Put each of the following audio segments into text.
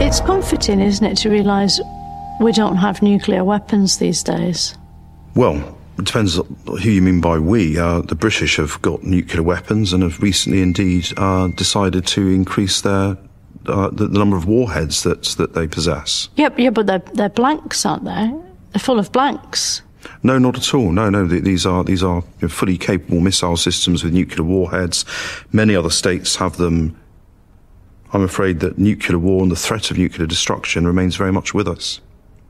It's comforting, isn't it, to realise we don't have nuclear weapons these days? Well, it depends who you mean by we. The British have got nuclear weapons and have recently indeed decided to increase the number of warheads that they possess. Yep, but they're blanks, aren't they? They're full of blanks. No, not at all. No. These are fully capable missile systems with nuclear warheads. Many other states have them. I'm afraid that nuclear war and the threat of nuclear destruction remains very much with us.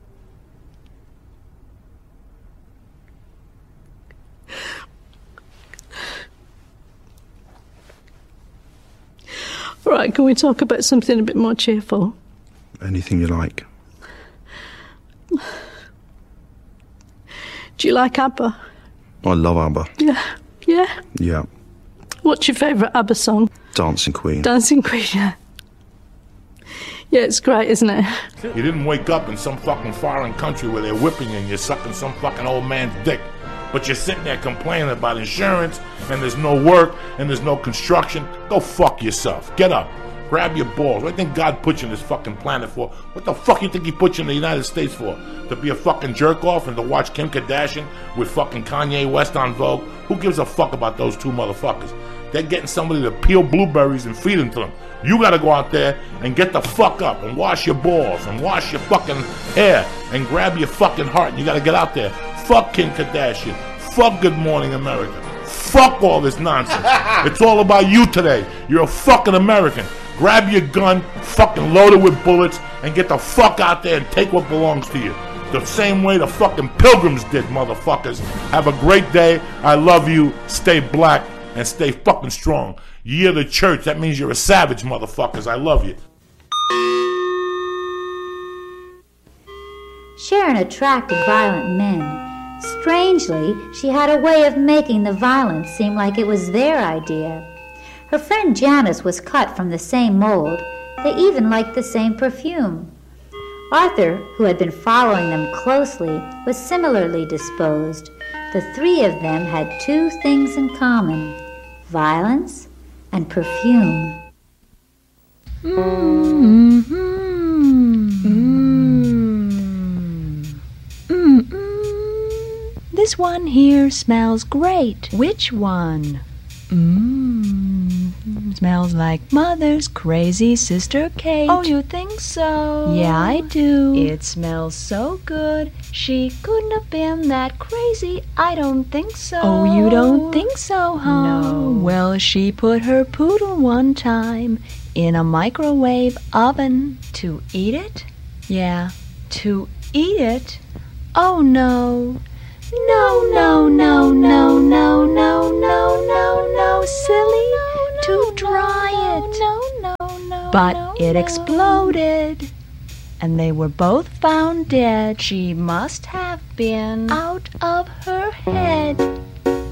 All right, can we talk about something a bit more cheerful? Anything you like. Do you like ABBA? I love ABBA. Yeah? Yeah. What's your favourite ABBA song? Dancing Queen. Dancing Queen, yeah. Yeah, it's great, isn't it? You didn't wake up in some fucking foreign country where they're whipping you and you're sucking some fucking old man's dick. But you're sitting there complaining about insurance and there's no work and there's no construction. Go fuck yourself. Get up. Grab your balls. What do you think God put you on this fucking planet for? What the fuck you think he put you in the United States for? To be a fucking jerk off and to watch Kim Kardashian with fucking Kanye West on Vogue? Who gives a fuck about those two motherfuckers? They're getting somebody to peel blueberries and feed them to them. You gotta go out there and get the fuck up and wash your balls and wash your fucking hair and grab your fucking heart and you gotta get out there. Fuck Kim Kardashian. Fuck Good Morning America. Fuck all this nonsense. It's all about you today. You're a fucking American. Grab your gun, fucking load it with bullets, and get the fuck out there and take what belongs to you. The same way the fucking Pilgrims did, motherfuckers. Have a great day. I love you. Stay black and stay fucking strong. You're the church. That means you're a savage, motherfuckers. I love you. Sharon attracted violent men. Strangely, she had a way of making the violence seem like it was their idea. Her friend Janice was cut from the same mold. They even liked the same perfume. Arthur, who had been following them closely, was similarly disposed. The three of them had two things in common: violence and perfume. This one here smells great. Which one? Smells like Mother's crazy sister Kate. Oh, you think so? Yeah, I do. It smells so good. She couldn't have been that crazy. I don't think so. Oh, you don't think so, huh? No. Well, she put her poodle one time in a microwave oven. To eat it? Yeah, to eat it? Oh, no. No, silly. To dry it. But it exploded. And they were both found dead. She must have been out of her head.